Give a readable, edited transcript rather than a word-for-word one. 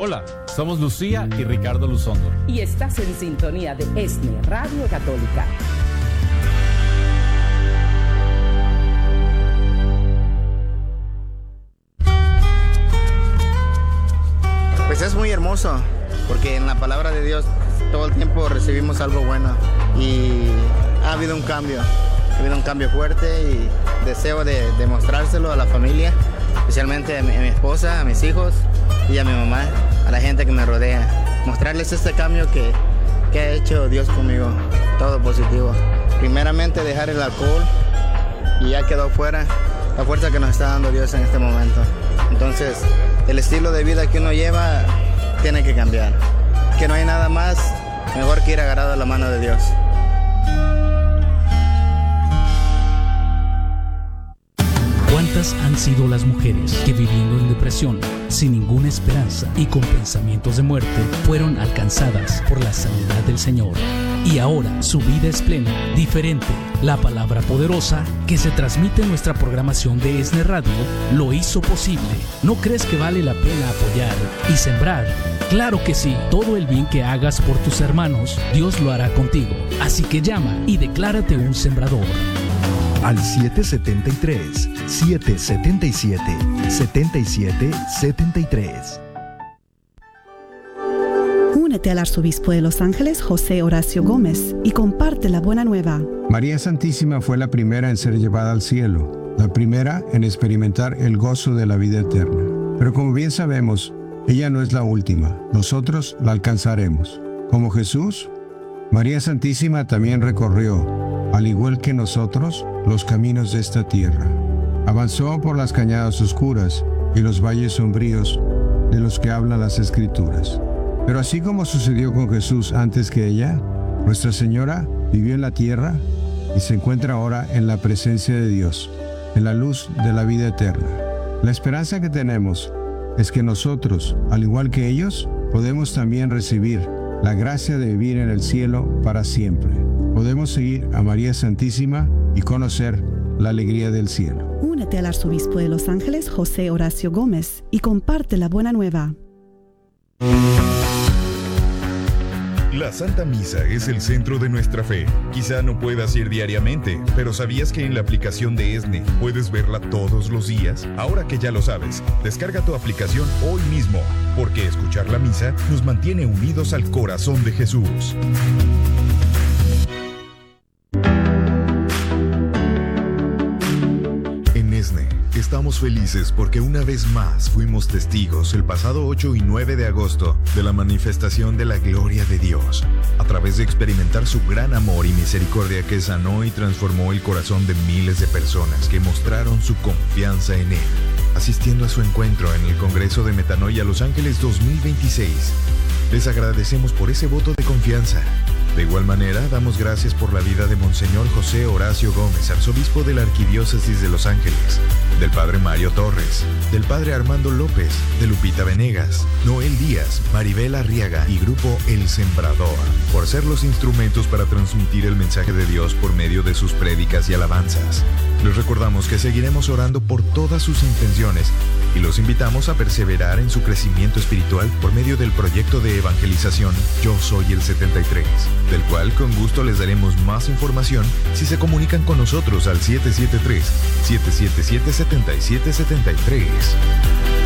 Hola, somos Lucía y Ricardo Luzondo. Y estás en sintonía de ESNE, Radio Católica. Pues es muy hermoso, porque en la palabra de Dios todo el tiempo recibimos algo bueno y ha habido un cambio fuerte y deseo de demostrárselo a la familia, especialmente a mi esposa, a mis hijos y a mi mamá, a la gente que me rodea. Mostrarles este cambio que ha hecho Dios conmigo, todo positivo. Primeramente dejar el alcohol y ya quedó fuera la fuerza que nos está dando Dios en este momento. Entonces, el estilo de vida que uno lleva tiene que cambiar. Que no hay nada más mejor que ir agarrado a la mano de Dios. ¿Cuántas han sido las mujeres que viviendo en depresión, sin ninguna esperanza y con pensamientos de muerte, fueron alcanzadas por la sanidad del Señor? Y ahora su vida es plena, diferente. La palabra poderosa que se transmite en nuestra programación de ESNE Radio lo hizo posible. ¿No crees que vale la pena apoyar y sembrar? Claro que sí. Todo el bien que hagas por tus hermanos, Dios lo hará contigo. Así que llama y declárate un sembrador. Al 777-777-7773. Únete al arzobispo de Los Ángeles, José Horacio Gómez, y comparte la buena nueva. María Santísima fue la primera en ser llevada al cielo, la primera en experimentar el gozo de la vida eterna. Pero como bien sabemos, ella no es la última. Nosotros la alcanzaremos. Como Jesús, María Santísima también recorrió, al igual que nosotros, los caminos de esta tierra. Avanzó por las cañadas oscuras y los valles sombríos de los que hablan las Escrituras. Pero así como sucedió con Jesús antes que ella, Nuestra Señora vivió en la tierra y se encuentra ahora en la presencia de Dios, en la luz de la vida eterna. La esperanza que tenemos es que nosotros, al igual que ellos, podemos también recibir la gracia de vivir en el cielo para siempre. Podemos seguir a María Santísima y conocer la alegría del cielo. Únete al arzobispo de Los Ángeles, José Horacio Gómez, y comparte la buena nueva. La Santa Misa es el centro de nuestra fe. Quizá no puedas ir diariamente, pero ¿sabías que en la aplicación de ESNE puedes verla todos los días? Ahora que ya lo sabes, descarga tu aplicación hoy mismo, porque escuchar la misa nos mantiene unidos al corazón de Jesús. En ESNE estamos felices porque una vez más fuimos testigos el pasado 8 y 9 de agosto de la manifestación de la gloria de Dios, a través de experimentar su gran amor y misericordia que sanó y transformó el corazón de miles de personas que mostraron su confianza en Él, asistiendo a su encuentro en el Congreso de Metanoia Los Ángeles 2026. Les agradecemos por ese voto de confianza. De igual manera, damos gracias por la vida de Monseñor José Horacio Gómez, arzobispo de la Arquidiócesis de Los Ángeles, del Padre Mario Torres, del Padre Armando López, de Lupita Venegas, Noel Díaz, Maribel Arriaga y Grupo El Sembrador, por ser los instrumentos para transmitir el mensaje de Dios por medio de sus prédicas y alabanzas. Les recordamos que seguiremos orando por todas sus intenciones y los invitamos a perseverar en su crecimiento espiritual por medio del proyecto de evangelización Yo Soy el 73, del cual con gusto les daremos más información si se comunican con nosotros al 773-777-7773.